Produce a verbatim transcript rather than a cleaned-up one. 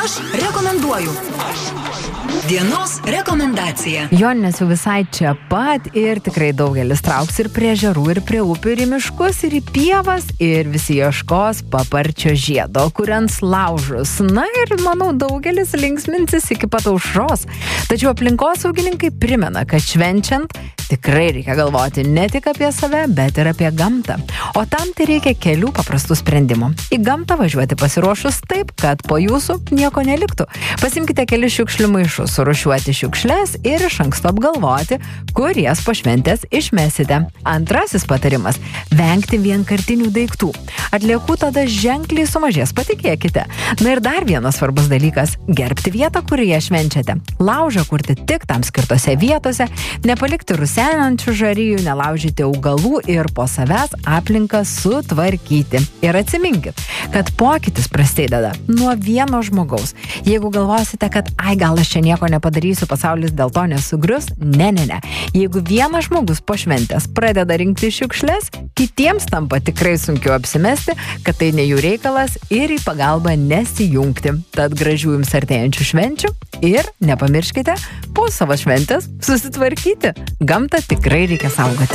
Aš rekomenduoju. Dienos rekomendacija. Joninės jau visai čia pat ir tikrai daugelis trauks ir prie ežerų, ir prie upių, ir į miškus, ir į pievas, ir visi ieškos paparčio žiedo, kuriant laužus. Na ir manau, daugelis linksminsis iki pat aušros. Tačiau aplinkosaugininkai primena, kad švenčiant tikrai reikia galvoti ne tik apie save, bet ir apie gamtą. O tam tai reikia kelių paprastų sprendimų. Į gamtą važiuoti pasiruošus taip, kad po jūsų nieko neliktų. Pasimkite kelis šiukšlių maišus, surūšiuoti šiukšles ir iš anksto apgalvoti, kur jas po šventės išmesite. Antrasis patarimas – vengti vienkartinių daiktų. Atliekų tada ženkliai sumažės, patikėkite. Na ir dar vienas svarbus dalykas – gerbti vietą, kurioje švenčiate. Laužą kurti tik tam skirtose vietose, nepalikti rusenančių žarijų, nelaužyti augalų ir po savęs aplinką sutvarkyti. Ir atsiminkit, kad pokytis prasideda nuo vieno žmogaus. Jeigu galvosite, kad ai gal aš čia nieko nepadarysiu, pasaulis dėl to nesugrius, ne, ne, ne. Jeigu vienas žmogus po šventės pradeda rinkti šiukšles, kitiems tampa tikrai sunkiau apsimesti, kad tai ne jų reikalas ir į pagalbą nesijungti. Tad gražių jums artėjančių švenčių ir nepamirškite po savo šventės susitvarkyti. Gamtą tikrai reikia saugoti.